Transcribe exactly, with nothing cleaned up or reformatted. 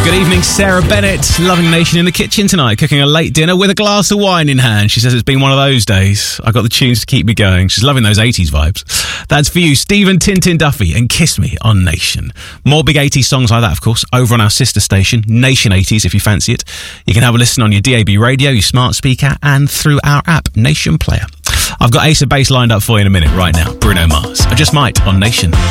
Good evening, Sarah Bennett. Loving Nation in the kitchen tonight, cooking a late dinner with a glass of wine in hand. She says it's been one of those days. I got the tunes to keep me going. She's loving those eighties vibes. That's for you, Stephen Tintin Duffy and Kiss Me on Nation. More big eighties songs like that, of course, over on our sister station, Nation eighties, if you fancy it. You can have a listen on your D A B radio, your smart speaker, and through our app, Nation Player. I've got Ace of Base lined up for you in a minute right now. Bruno Mars. I Just Might on Nation.